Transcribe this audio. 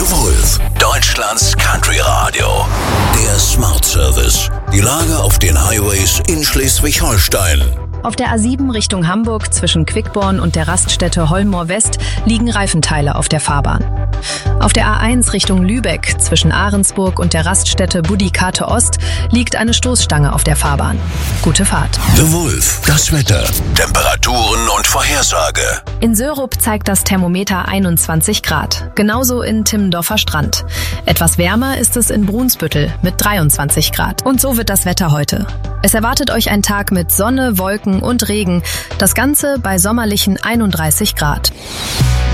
Wolf, Deutschlands Country Radio. Der Smart Service. Die Lage auf den Highways in Schleswig-Holstein. Auf der A7 Richtung Hamburg zwischen Quickborn und der Raststätte Holmmoor West liegen Reifenteile auf der Fahrbahn. Auf der A1 Richtung Lübeck zwischen Ahrensburg und der Raststätte Budikate Ost liegt eine Stoßstange auf der Fahrbahn. Gute Fahrt. The Wolf, das Wetter, Temperaturen und Vorhersage. In Sörup zeigt das Thermometer 21 Grad, genauso in Timmendorfer Strand. Etwas wärmer ist es in Brunsbüttel mit 23 Grad. Und so wird das Wetter heute. Es erwartet euch ein Tag mit Sonne, Wolken und Regen, das Ganze bei sommerlichen 31 Grad.